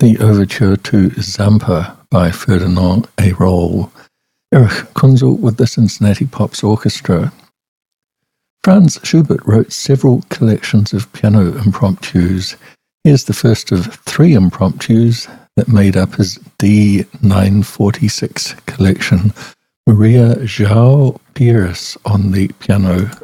the overture to Zampa by Ferdinand Hérold, Erich Kunzel with the Cincinnati Pops Orchestra. Franz Schubert wrote several collections of piano impromptus. Here's the first of three impromptus that made up his D946 collection. Maria João Pires on the piano.